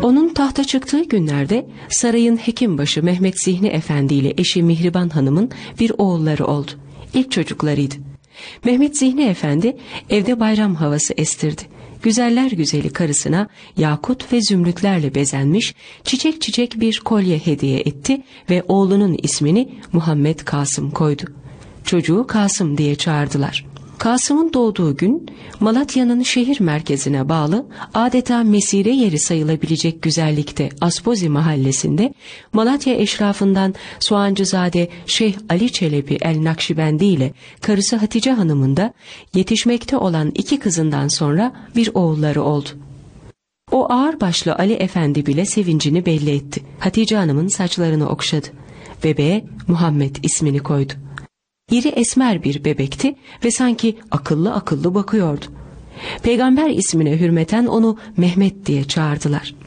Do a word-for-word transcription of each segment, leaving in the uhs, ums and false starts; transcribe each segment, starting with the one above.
Onun tahta çıktığı günlerde sarayın hekimbaşı Mehmet Zihni Efendi ile eşi Mihriban Hanım'ın bir oğulları oldu. İlk çocuklarıydı. Mehmet Zihni Efendi evde bayram havası estirdi. Güzeller güzeli karısına yakut ve zümrütlerle bezenmiş çiçek çiçek bir kolye hediye etti ve oğlunun ismini Muhammed Kasım koydu. Çocuğu Kasım diye çağırdılar. Kasım'ın doğduğu gün Malatya'nın şehir merkezine bağlı adeta mesire yeri sayılabilecek güzellikte Aspozi mahallesinde Malatya eşrafından Soğancızade Şeyh Ali Çelebi el Nakşibendi ile karısı Hatice Hanım'ın da yetişmekte olan iki kızından sonra bir oğulları oldu. O ağırbaşlı Ali Efendi bile sevincini belli etti. Hatice Hanım'ın saçlarını okşadı. Bebeğe Muhammed ismini koydu. İri esmer bir bebekti ve sanki akıllı akıllı bakıyordu. Peygamber ismine hürmeten onu Mehmet diye çağırdılar.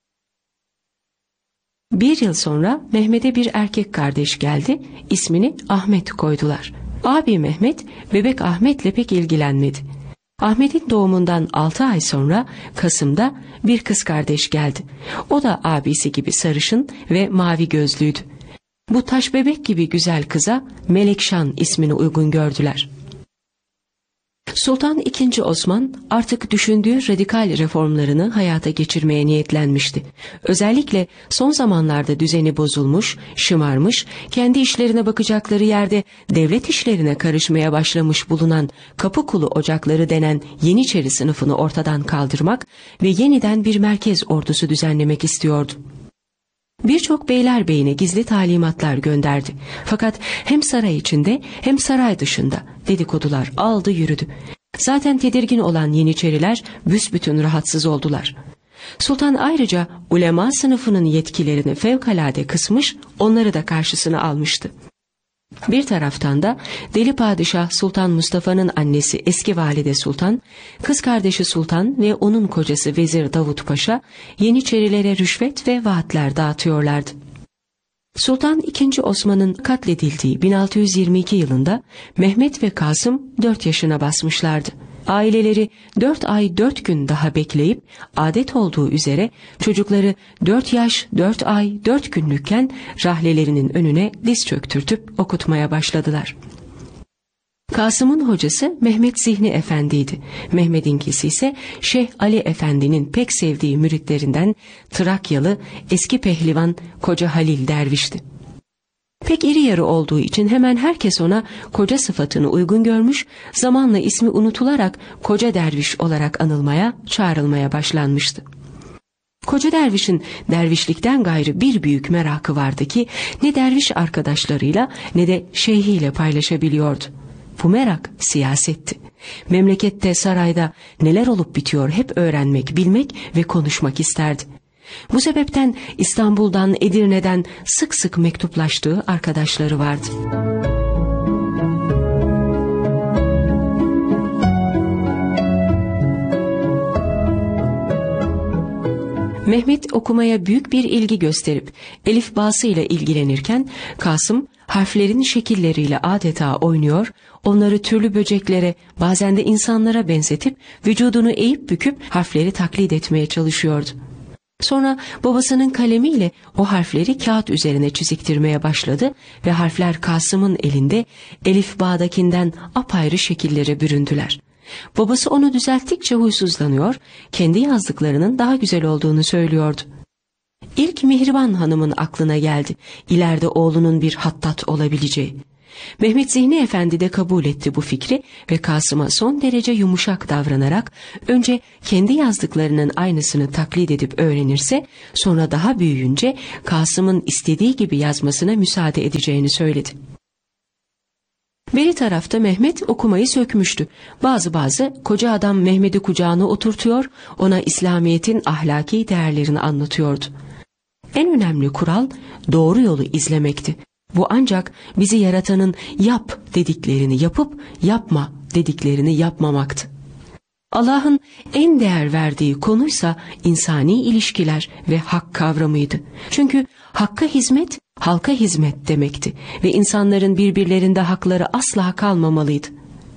Bir yıl sonra Mehmet'e bir erkek kardeş geldi, ismini Ahmet koydular. Abi Mehmet, bebek Ahmet'le pek ilgilenmedi. Ahmet'in doğumundan altı ay sonra Kasım'da bir kız kardeş geldi. O da abisi gibi sarışın ve mavi gözlüydü. Bu taş bebek gibi güzel kıza Melekşan ismini uygun gördüler. Sultan ikinci. Osman artık düşündüğü radikal reformlarını hayata geçirmeye niyetlenmişti. Özellikle son zamanlarda düzeni bozulmuş, şımarmış, kendi işlerine bakacakları yerde devlet işlerine karışmaya başlamış bulunan Kapıkulu Ocakları denen Yeniçeri sınıfını ortadan kaldırmak ve yeniden bir merkez ordusu düzenlemek istiyordu. Birçok beylerbeyine gizli talimatlar gönderdi. Fakat hem saray içinde hem saray dışında dedikodular aldı yürüdü. Zaten tedirgin olan Yeniçeriler büsbütün rahatsız oldular. Sultan ayrıca ulema sınıfının yetkilerini fevkalade kısmış, onları da karşısına almıştı. Bir taraftan da Deli Padişah Sultan Mustafa'nın annesi eski valide Sultan, kız kardeşi Sultan ve onun kocası Vezir Davut Paşa Yeniçerilere rüşvet ve vaatler dağıtıyorlardı. Sultan ikinci. Osman'ın katledildiği bin altı yüz yirmi iki yılında Mehmet ve Kasım dört yaşına basmışlardı. Aileleri dört ay dört gün daha bekleyip adet olduğu üzere çocukları dört yaş dört ay dört günlükken rahlelerinin önüne diz çöktürtüp okutmaya başladılar. Kasım'ın hocası Mehmet Zihni Efendi'ydi. Mehmet'inkisi ise Şeyh Ali Efendi'nin pek sevdiği müritlerinden Trakyalı eski pehlivan Koca Halil dervişti. Pek iri yarı olduğu için hemen herkes ona koca sıfatını uygun görmüş, zamanla ismi unutularak Koca Derviş olarak anılmaya, çağrılmaya başlanmıştı. Koca Derviş'in dervişlikten gayrı bir büyük merakı vardı ki ne derviş arkadaşlarıyla ne de şeyhiyle paylaşabiliyordu. Bu merak siyasetti. Memlekette, sarayda neler olup bitiyor hep öğrenmek, bilmek ve konuşmak isterdi. Bu sebepten İstanbul'dan, Edirne'den sık sık mektuplaştığı arkadaşları vardı. Mehmet okumaya büyük bir ilgi gösterip elifbası ile ilgilenirken Kasım harflerin şekilleriyle adeta oynuyor, onları türlü böceklere, bazen de insanlara benzetip vücudunu eğip büküp harfleri taklit etmeye çalışıyordu. Sonra babasının kalemiyle o harfleri kağıt üzerine çiziktirmeye başladı ve harfler Kasım'ın elinde elifbadakinden apayrı şekillere büründüler. Babası onu düzelttikçe huysuzlanıyor, kendi yazdıklarının daha güzel olduğunu söylüyordu. İlk Mihriban Hanım'ın aklına geldi, ileride oğlunun bir hattat olabileceği. Mehmet Zihni Efendi de kabul etti bu fikri ve Kasım'a son derece yumuşak davranarak önce kendi yazdıklarının aynısını taklit edip öğrenirse, sonra daha büyüyünce Kasım'ın istediği gibi yazmasına müsaade edeceğini söyledi. Beri tarafta Mehmet okumayı sökmüştü. Bazı bazı koca adam Mehmet'i kucağına oturtuyor, ona İslamiyet'in ahlaki değerlerini anlatıyordu. En önemli kural doğru yolu izlemekti. Bu ancak bizi yaratanın yap dediklerini yapıp yapma dediklerini yapmamaktı. Allah'ın en değer verdiği konuysa insani ilişkiler ve hak kavramıydı. Çünkü hakka hizmet, halka hizmet demekti ve insanların birbirlerinde hakları asla kalmamalıydı.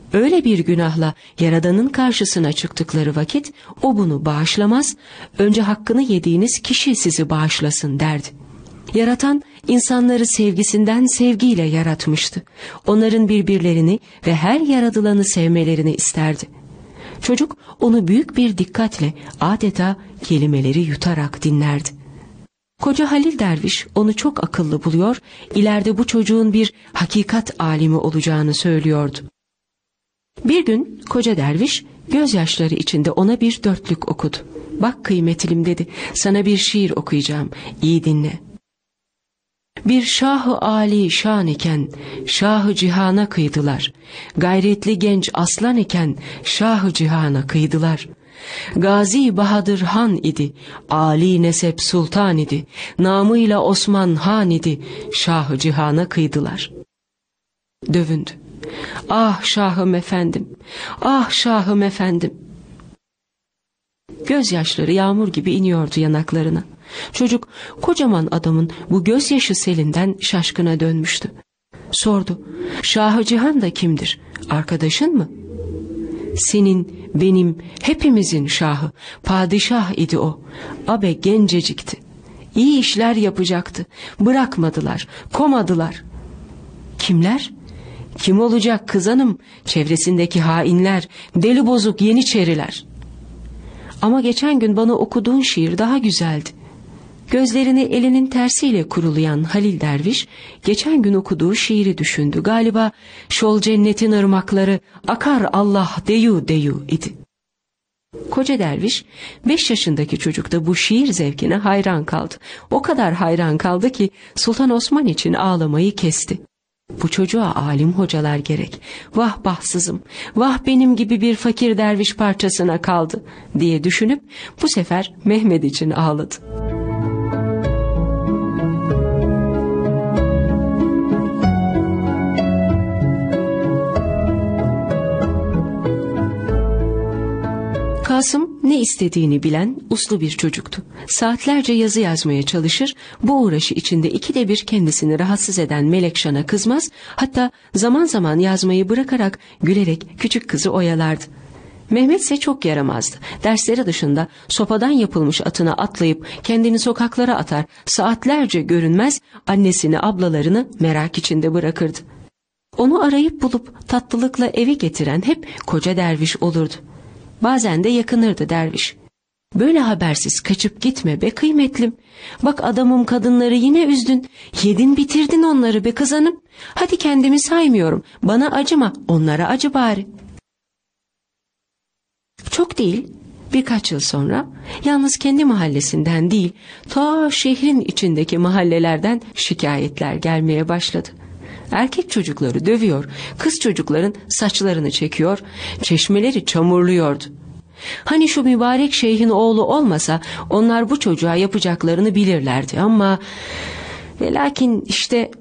öyle bir günahla Yaradan'ın karşısına çıktıkları vakit o bunu bağışlamaz, önce hakkını yediğiniz kişi sizi bağışlasın derdi. Yaratan insanları sevgisinden sevgiyle yaratmıştı. Onların birbirlerini ve her yaratılanı sevmelerini isterdi. Çocuk onu büyük bir dikkatle, adeta kelimeleri yutarak dinlerdi. Koca Halil derviş onu çok akıllı buluyor, ileride bu çocuğun bir hakikat alimi olacağını söylüyordu. Bir gün koca derviş gözyaşları içinde ona bir dörtlük okudu. "Bak kıymetlim," dedi, "sana bir şiir okuyacağım, iyi dinle. Bir şah-ı âli şan iken şah-ı cihana kıydılar. Gayretli genç aslan iken şah-ı cihana kıydılar. Gazi Bahadır Han idi, âli nesep sultan idi. Namıyla Osman Han idi, şah-ı cihana kıydılar." Dövündü. "Ah şahım efendim, ah şahım efendim." Gözyaşları yağmur gibi iniyordu yanaklarına. Çocuk kocaman adamın bu gözyaşı selinden şaşkına dönmüştü. Sordu, "Şah-ı Cihan da kimdir? Arkadaşın mı?" "Senin, benim, hepimizin şahı, padişah idi o. Abe gencecikti. İyi işler yapacaktı. Bırakmadılar, komadılar." "Kimler?" "Kim olacak kızanım? Çevresindeki hainler, deli bozuk yeniçeriler." "Ama geçen gün bana okuduğun şiir daha güzeldi." Gözlerini elinin tersiyle kurulayan Halil derviş, geçen gün okuduğu şiiri düşündü. Galiba "Şol cennetin ırmakları, akar Allah deyu deyu" idi. Koca derviş, beş yaşındaki çocuk da bu şiir zevkine hayran kaldı. O kadar hayran kaldı ki Sultan Osman için ağlamayı kesti. "Bu çocuğa alim hocalar gerek. Vah bahtsızım, vah benim gibi bir fakir derviş parçasına kaldı" diye düşünüp bu sefer Mehmet için ağladı. Kasım ne istediğini bilen uslu bir çocuktu. Saatlerce yazı yazmaya çalışır, bu uğraşı içinde ikide bir kendisini rahatsız eden Melekşan'a kızmaz, hatta zaman zaman yazmayı bırakarak gülerek küçük kızı oyalardı. Mehmet ise çok yaramazdı. Dersleri dışında sopadan yapılmış atına atlayıp kendini sokaklara atar, saatlerce görünmez, annesini, ablalarını merak içinde bırakırdı. Onu arayıp bulup tatlılıkla eve getiren hep koca derviş olurdu. Bazen de yakınırdı derviş. "Böyle habersiz kaçıp gitme be kıymetlim. Bak adamım kadınları yine üzdün. Yedin bitirdin onları be kızanım. Hadi kendimi saymıyorum. Bana acıma, onlara acı bari." Çok değil, birkaç yıl sonra yalnız kendi mahallesinden değil, ta şehrin içindeki mahallelerden şikayetler gelmeye başladı. Erkek çocukları dövüyor, kız çocukların saçlarını çekiyor, çeşmeleri çamurluyordu. Hani şu mübarek şeyhin oğlu olmasa onlar bu çocuğa yapacaklarını bilirlerdi ama ve lakin işte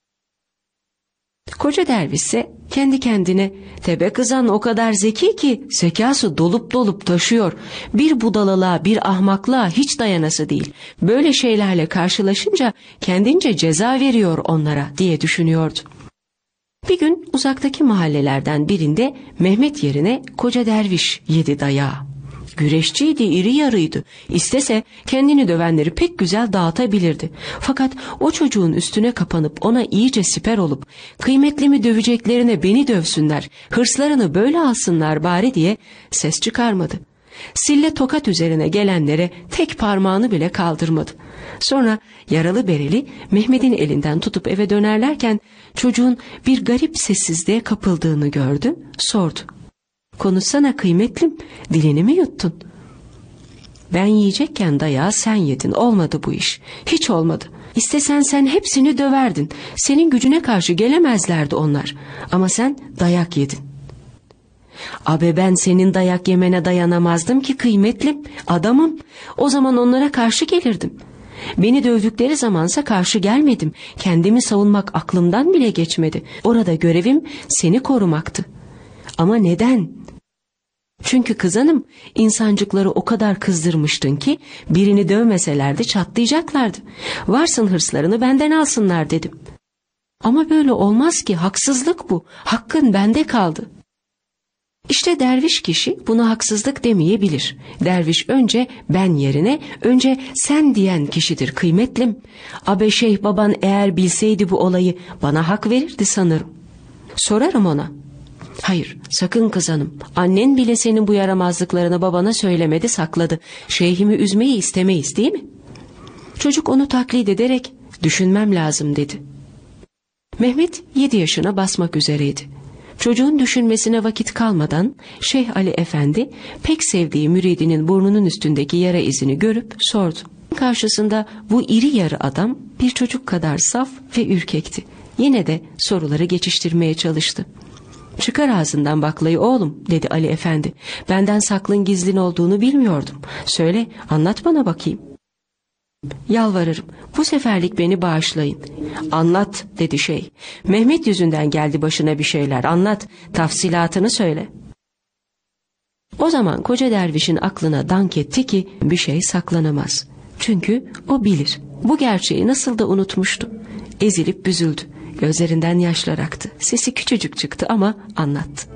koca derviş ise kendi kendine "Tebe kızan o kadar zeki ki zekası dolup dolup taşıyor. Bir budalalığa, bir ahmaklığa hiç dayanası değil. Böyle şeylerle karşılaşınca kendince ceza veriyor onlara" diye düşünüyordu. Bir gün uzaktaki mahallelerden birinde Mehmet yerine koca derviş yedi dayağı. Güreşçiydi, iri yarıydı. İstese kendini dövenleri pek güzel dağıtabilirdi. Fakat o çocuğun üstüne kapanıp ona iyice siper olup "Kıymetlimi döveceklerine beni dövsünler, hırslarını böyle alsınlar bari" diye ses çıkarmadı. Sille tokat üzerine gelenlere tek parmağını bile kaldırmadı. Sonra yaralı bereli Mehmet'in elinden tutup eve dönerlerken çocuğun bir garip sessizliğe kapıldığını gördü, sordu. "Konuşsana kıymetlim, dilini mi yuttun?" "Ben yiyecekken dayağı sen yedin, olmadı bu iş, hiç olmadı. İstesen sen hepsini döverdin, senin gücüne karşı gelemezlerdi onlar, ama sen dayak yedin." "Abe ben senin dayak yemene dayanamazdım ki kıymetlim, adamım, o zaman onlara karşı gelirdim. Beni dövdükleri zamansa karşı gelmedim, kendimi savunmak aklımdan bile geçmedi, orada görevim seni korumaktı. Ama neden? Çünkü kızanım, insancıkları o kadar kızdırmıştın ki birini dövmeselerdi çatlayacaklardı. Varsın hırslarını benden alsınlar dedim. Ama böyle olmaz ki, haksızlık bu, hakkın bende kaldı." İşte derviş kişi buna haksızlık demeyebilir. Derviş önce ben yerine önce sen diyen kişidir kıymetlim. Abe şeyh baban eğer bilseydi bu olayı bana hak verirdi sanırım. Sorarım ona. Hayır, sakın kız hanım. Annen bile senin bu yaramazlıklarını babana söylemedi, sakladı. Şeyhimi üzmeyi istemeyiz, değil mi? Çocuk onu taklit ederek düşünmem lazım dedi. Mehmet yedi yaşına basmak üzereydi. Çocuğun düşünmesine vakit kalmadan Şeyh Ali Efendi pek sevdiği müridinin burnunun üstündeki yara izini görüp sordu. Karşısında bu iri yarı adam bir çocuk kadar saf ve ürkekti. Yine de soruları geçiştirmeye çalıştı. Çıkar ağzından baklayı oğlum dedi Ali Efendi. Benden saklın gizlin olduğunu bilmiyordum. Söyle, anlat bana bakayım. Yalvarırım, bu seferlik beni bağışlayın. Anlat dedi şey. Mehmet yüzünden geldi başına bir şeyler, anlat, tafsilatını söyle. O zaman koca dervişin aklına dank etti ki bir şey saklanamaz. Çünkü o bilir. Bu gerçeği nasıl da unutmuştu. Ezilip büzüldü. Gözlerinden yaşlar aktı. Sesi küçücük çıktı ama anlattı.